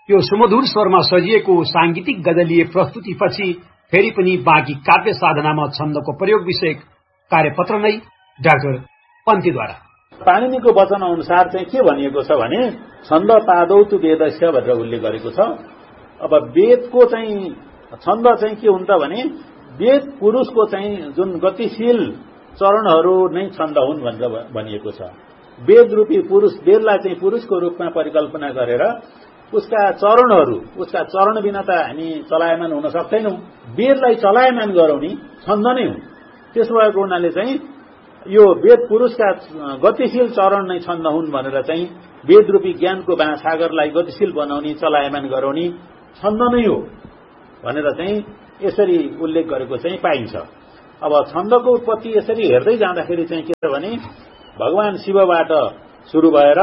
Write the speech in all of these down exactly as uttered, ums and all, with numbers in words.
यो सुमधुर स्वरमा सजिएको सांगीतिक गजलीय प्रस्तुतिपछि फेरि पनि बाँकी काव्य साधनामा छन्दको प्रयोग विषय कार्यपत्र नै डाक्टर पन्थीद्वारा पाणिनीको वचन अनुसार चाहिँ के भनिएको छ भने छन्द पादौ तु वेदस्य भनेर उल्लेख गरेको छ। अब वेदको चाहिँ छन्द चाहिँ के हुन्छ भने वेद पुरुषको चाहिँ जुन गतिशील चरणहरू नै छन्द हुन् भनेर भनिएको छ। वेद रूपी पुरुष वेदलाई चाहिँ पुरुषको रूपमा परिकल्पना गरेर उसका चरणहरू उसका चरण बिना त हामी चलायमान हुन सक्दैनौं। वेदलाई चलायमान गराउने छन्द नै हुन्। त्यसो भएको हुनाले चाहिँ यो वेद पुरुषका गतिशील चरण नै छन्द हुन् भनेर चाहिँ वेद रूपी ज्ञानको महासागरलाई गतिशील बनाउने चलायमान गराउने छन्द नै हो भनेर चाहिँ यसरी उल्लेख गरेको चाहिँ पाइन्छ। अब छन्दको उत्पत्ति यसरी हेर्दै जाँदाखेरि चाहिँ के छ भने भगवान शिवबाट सुरु भएर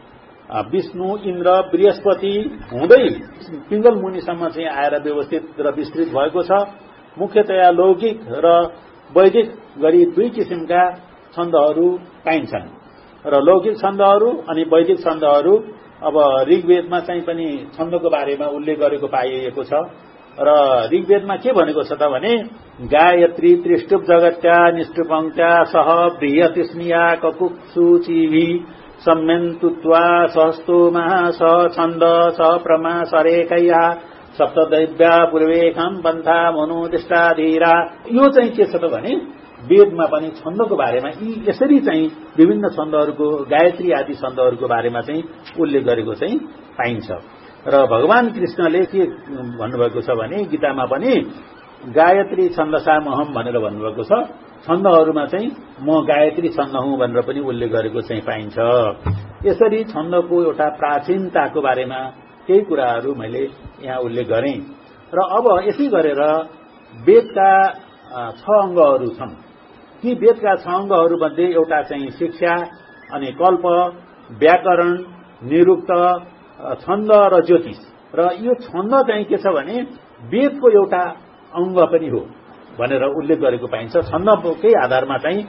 विष्णु इन्द्र बृहस्पति हुँदै पिङ्गल मुनिसम्म चाहिँ आएर व्यवस्थित र विस्तृत भएको छ। मुख्यतया लौकिक र वैदिक गरी दुई किसिमका छन्दहरू पाइन्छन् र लौकिक छन्दहरू अनि वैदिक छन्दहरू। अब ऋग्वेदमा चाहिँ पनि छन्दको बारेमा उल्लेख गरेको पाइएको छ र ऋग्वेदमा के भनेको छ त भने गायत्री त्रिष्टुप जगत्या निष्टुपङ्क्त्या सह बृहतिस्मिया ककुत्सुचिभि सम्यन्तुत्वा सहस्तोमा स छन्द स प्रमा सरेकैया सप्तदैव्या पूर्वेखम पन्था मनुदिष्टाधीरा। यो चाहिँ के छ त भने वेदमा पनि छन्दको बारेमा यी यसरी चाहिँ विभिन्न छन्दहरूको गायत्री आदि छन्दहरूको बारेमा चाहिँ उल्लेख गरेको चाहिँ पाइन्छ। र भगवान कृष्णले के भन्नुभएको छ भने गीतामा पनि गायत्री छन्दसा महम भनेर भन्नुभएको छ। छन्दहरूमा चाहिँ म गायत्री छन्द हुँ भनेर पनि उल्लेख गरेको चाहिँ पाइन्छ। यसरी छन्दको एउटा प्राचीनताको बारेमा केही कुराहरू मैले यहाँ उल्लेख गरेँ। र अब यसै गरेर वेदका छ अङ्गहरू छन्। ती वेदका छ अङ्गहरूमध्ये एउटा चाहिँ शिक्षा अनि कल्प व्याकरण निरुक्त छन्द र ज्योतिष। र यो छन्द चाहिँ के छ भने वेदको एउटा अङ्ग पनि हो भनेर उल्लेख गरेको पाइन्छ। छन्दकै आधारमा चाहिँ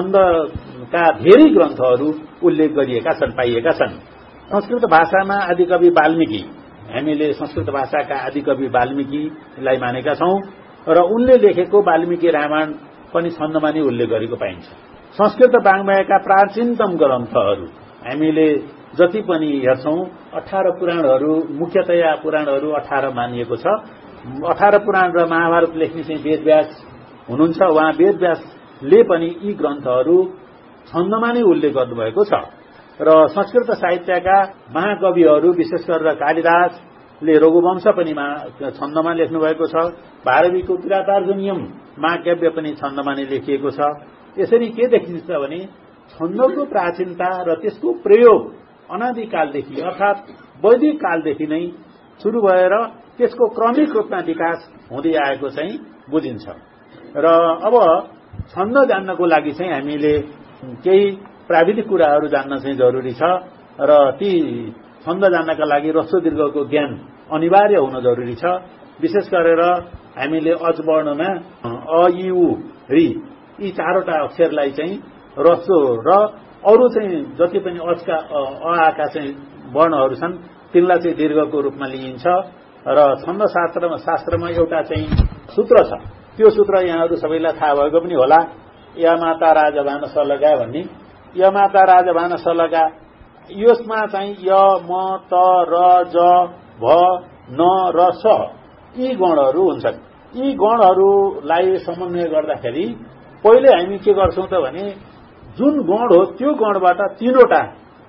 छन्दका धेरै ग्रन्थहरू उल्लेख गरिएका छन् पाइएका छन्। संस्कृत भाषामा आदिकवि वाल्मीकि हामीले संस्कृत भाषाका आदिकवि वाल्मीकिलाई मानेका छौं र उनले लेखेको वाल्मीकि रामायण पनि छन्दमा नै उल्लेख गरेको पाइन्छ। संस्कृत वाङ्मयका प्राचीनतम ग्रन्थहरू हामीले जति पनि हेर्छौं अठार पुराणहरू मुख्यतया पुराणहरू अठार मानिएको छ। अठार पुराण र महाभारत लेख्ने चाहिँ वेदव्यास हुनुहुन्छ। उहाँ वेदव्यासले पनि यी ग्रन्थहरू छन्दमा नै उल्लेख गर्नुभएको छ। र संस्कृत साहित्यका महाकविहरू विशेष गरेर कालिदासले रघुवंश पनि छन्दमा लेख्नु भएको छ। भारवीको किरातार्जुनीयम महाकाव्य पनि छन्दमा नै लेखिएको छ। यसरी के देखिन्छ भने छन्दको प्राचीनता र त्यसको प्रयोग अनादिकालदेखि अर्थात् वैदिक कालदेखि नै सुरु भएर त्यसको क्रमिक रूपमा विकास हुँदै आएको चाहिँ बुझिन्छ। र अब छन्द जान्नको लागि चाहिँ हामीले केही प्राविधिक कुराहरू जान्न चाहिँ जरुरी छ र ती छन्द जान्नका लागि ह्रस्व दीर्घको ज्ञान अनिवार्य हुन जरुरी छ। विशेष गरेर हामीले अज वर्णमा अ इ उ ऋ यी चारवटा अक्षरलाई चाहिँ ह्रस्व र अरू चाहिँ जति पनि अजका अ आका चाहिँ वर्णहरू छन् तिनलाई चाहिँ दीर्घको रूपमा लिइन्छ। र छन्द शास्त्रमा शास्त्रमा एउटा चाहिँ सूत्र छ। त्यो सूत्र यहाँहरू सबैलाई थाहा भएको पनि होला। या माता राजभान सलगा भन्ने य माता राजभान सलगा यसमा चाहिँ य म त र ज भ न र स यी गणहरू हुन्छन्। यी गणहरूलाई समन्वय गर्दाखेरि पहिले हामी के गर्छौं त भने जुन गण हो त्यो गणबाट तीनवटा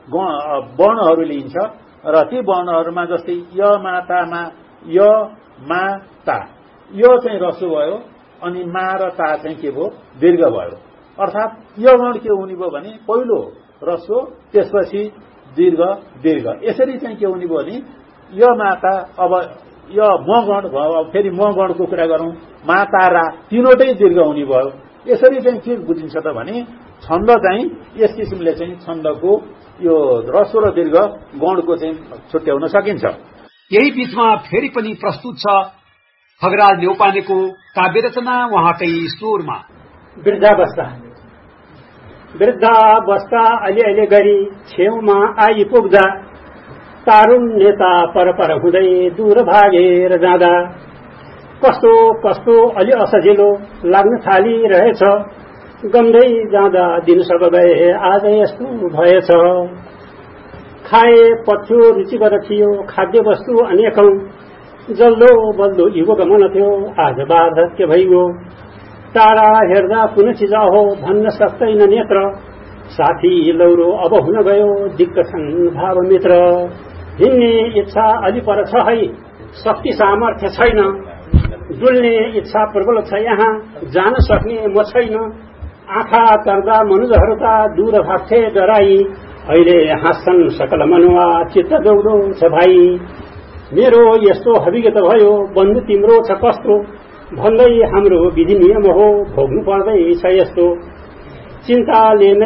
वर्णहरू लिइन्छ र ती वर्णहरूमा जस्तै य मातामा य मा ता यो चाहिँ रस्व भयो अनि मा र ता चाहिँ के भयो दीर्घ भयो। अर्थात् यो गण के हुने भयो भने पहिलो रस्व त्यसपछि दीर्घ दीर्घ यसरी चाहिँ के हुने भयो भने य माता अब य म गण भयो। अब फेरि म गणको कुरा गरौं माता रा तीनवटै दीर्घ हुने भयो। यसरी चाहिँ के बुझिन्छ त भने छन्द चाहिँ यस किसिमले चाहिँ छन्दको यो ह्रस्व र दीर्घ गणको चाहिँ छुट्याउन सकिन्छ। यही बीचमा फेरि पनि प्रस्तुत छ खगराज न्यौपानेको काव्य रचना उहाँकै स्वरमा। वृद्धावस्था वृद्धावस्था अलिअलि गरी छेउमा आइपुग्दा तारुण्यता पर पर हुँदै दूर भागेर जाँदा कस्तो कस्तो अलि असजिलो लाग्न थालिरहेछ। गम्दै जाँदा दिन सब गए आज यस्तो भएछ। खाए पथ्यो रुचिकर थियो खाद्य वस्तु अनेकौं, जल्दो बल्दो युगो गमन थियो आज वार्धक्य भइगयो। टाढा हेर्दा कुन चिज हो भन्न सक्दैन नेत्र, साथी लौरो अब हुन गयो दिक्क छन् भाव मित्र। हिँड्ने इच्छा अलि पर छ है शक्ति सामर्थ्य छैन, डुल्ने इच्छा प्रबल छ यहाँ जान सक्ने म छैन। आँखा तर्दा मनुजहरूका दूर भाग्थे डराई, अहिले हाँस्छन् सकल मनुवा चित्त दौडो छ भाइ। मेरो यस्तो हविगत भयो बन्धु तिम्रो छ कस्तो, भन्दै हाम्रो विधि नियम हो भोग्नु पर्दैछ यस्तो। चिन्ताले